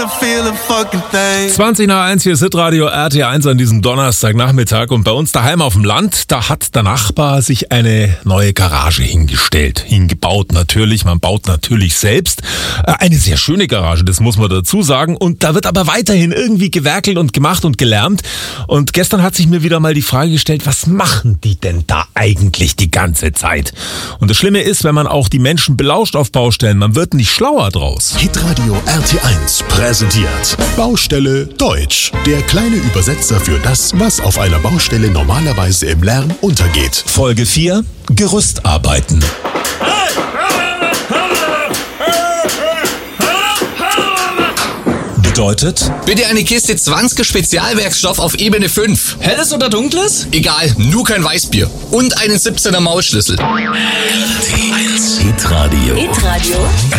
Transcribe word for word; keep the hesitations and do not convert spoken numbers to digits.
zwanzig nach eins, hier ist Hitradio R T eins an diesem Donnerstagnachmittag und bei uns daheim auf dem Land, da hat der Nachbar sich eine neue Garage hingestellt, hingebaut natürlich, man baut natürlich selbst, eine sehr schöne Garage, das muss man dazu sagen, und da wird aber weiterhin irgendwie gewerkelt und gemacht und gelärmt und gestern hat sich mir wieder mal die Frage gestellt, was machen die denn da eigentlich die ganze Zeit? Und das Schlimme ist, wenn man auch die Menschen belauscht auf Baustellen, man wird nicht schlauer draus. Hitradio R T eins präsentiert Baustelle Deutsch. Der kleine Übersetzer für das, was auf einer Baustelle normalerweise im Lärm untergeht. Folge vier: Gerüstarbeiten. Bedeutet: Bitte eine Kiste Zwanzger Spezialwerkstoff auf Ebene fünf. Helles oder dunkles? Egal, nur kein Weißbier. Und einen siebzehner Maulschlüssel. Hitradio. Hitradio